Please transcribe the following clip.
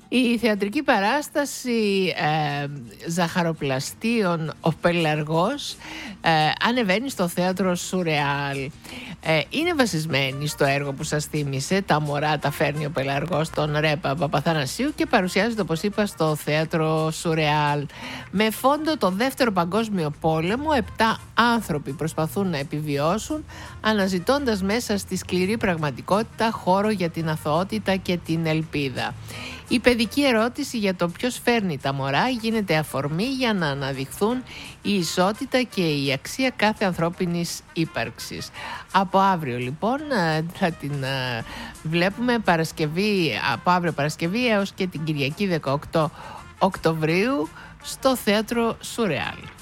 Η θεατρική παράσταση Ζαχαροπλαστείων ο Πελαργός ανεβαίνει στο θέατρο Σουρεάλ. Είναι βασισμένη στο έργο που σας θύμισε, «Τα μωρά τα φέρνει ο Πελαργός», των Ρέπα Παπαθανασίου, και παρουσιάζεται, όπως είπα, στο θέατρο Σουρεάλ. Με φόντο το Δεύτερο Παγκόσμιο Πόλεμο, 7 άνθρωποι προσπαθούν να επιβιώσουν, αναζητώντας μέσα στη σκληρή πραγματικότητα χώρο για την αθωότητα και την ελπίδα. Η παιδική ερώτηση για το ποιος φέρνει τα μωρά γίνεται αφορμή για να αναδειχθούν η ισότητα και η αξία κάθε ανθρώπινης ύπαρξης. Από αύριο λοιπόν θα την βλέπουμε από αύριο Παρασκευή έως και την Κυριακή 18 Οκτωβρίου στο θέατρο Σουρεάλ.